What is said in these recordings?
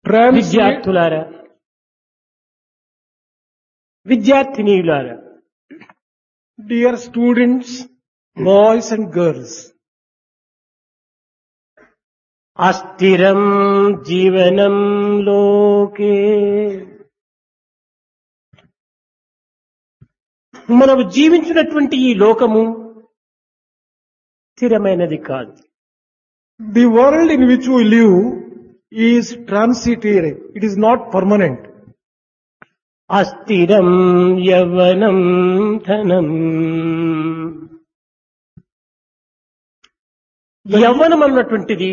Transient, విద్యార్థులారా, విద్యార్థినీయులారా, dear students, boys and girls, అస్థిరం జీవనం లోకే, మనము జీవించినటువంటి ఈ లోకము స్థిరమైనది కాదు. the world in which we live is transitory. It is not permanent. అస్థిరం యవ్వనం ధనం. యవ్వనం అన్నటువంటిది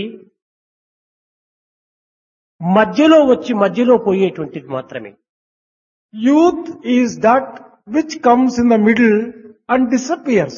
మధ్యలో వచ్చి మధ్యలో పోయేటువంటిది మాత్రమే. Youth is that which comes in the middle and disappears.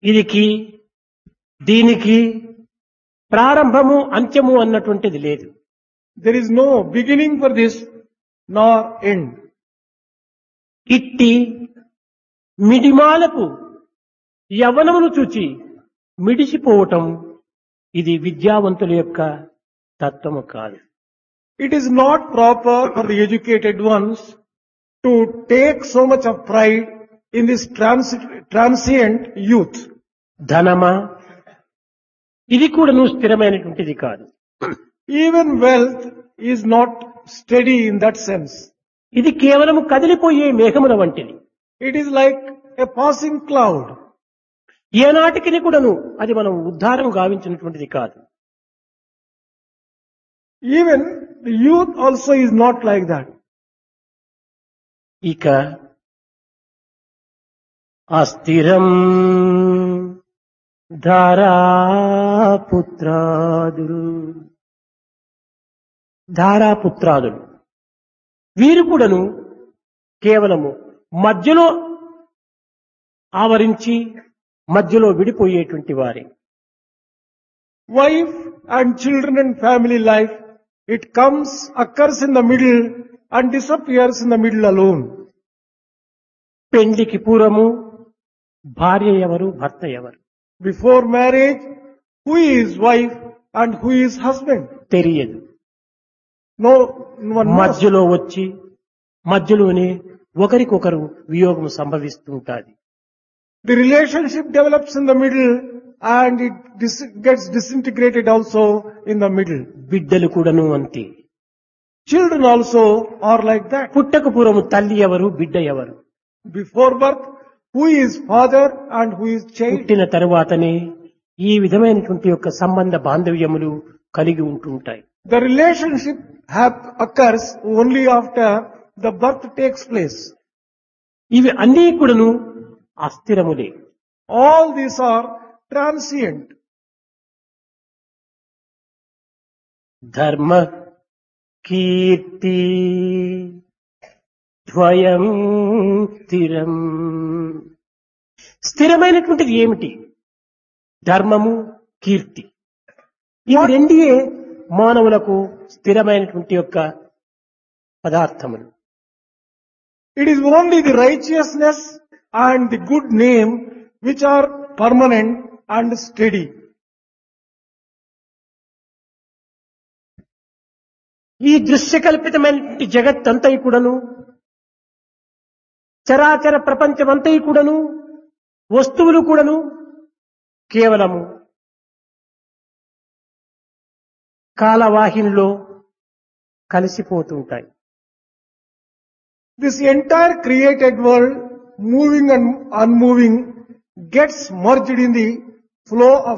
దీనికి ప్రారంభము అంత్యము అన్నటువంటిది లేదు. There is no beginning for this nor end. ఇట్టి మిడిమాలకు యవ్వనమును చూచి మిడిసిపోవటం ఇది విద్యావంతుల యొక్క తత్వము కాదు. It is not proper for the educated ones to take so much of pride in this transient youth. ధనమా, ఇది కూడా నువ్వు స్థిరమైనటువంటిది కాదు. Even wealth is not steady in that sense. ఇది కేవలం కదిలిపోయే మేఘముల వంటిది. It is like a passing cloud. ఏనాటికి కూడాను అది మనం ఉద్ధారం గావించినటువంటిది కాదు. Even the youth also is not like that. ఇక అస్థిరం ధారాపుత్రాదులు వీరు కూడాను కేవలము మధ్యలో ఆవరించి మధ్యలో విడిపోయేటువంటి వారే. Wife and children and family life, it occurs in the middle and disappears in the middle alone. పెండ్లికి పూర్వము భార్య ఎవరు, భర్త ఎవరు Before marriage, who is wife and who is husband? తెలియదు. No one knows. మధ్యలో వచ్చి మధ్యలోనే ఒకరికొకరు వియోగం సంభవిస్తూ ఉంటుంది. The relationship develops in the middle and it gets disintegrated also in the middle. బిడ్డలు కూడాను అంతే. Children also are like that. పుట్టక పూర్వము తల్లి ఎవరు, బిడ్డ ఎవరు. Before birth, who is father and who is child? పుట్టిన తరువాతనే ఈ విధమైనటువంటి యొక్క సంబంధ బాంధవ్యములు కలిగి ఉంటుంటాయి. The relationship occurs only after the birth takes place. ఇవి అన్నీ కూడాను అస్థిరములే. All these are transient. ధర్మ కీర్తి ద్వయం స్థిరం. స్థిరమైనటువంటిది ఏమిటి? ధర్మము, కీర్తి. ఇవి రెండే మానవులకు స్థిరమైనటువంటి యొక్క పదార్థములు. It is only the righteousness and the good name which are permanent and steady. ఈ దృశ్యకల్పితమైనటువంటి జగత్తంతా కూడాను, చరాచర ప్రపంచమంతా కూడాను, వస్తువులు కూడాను కేవలము కాలవాహినిలో కలిసిపోతుంటాయి. This entire created world, moving and unmoving, gets merged in the flow of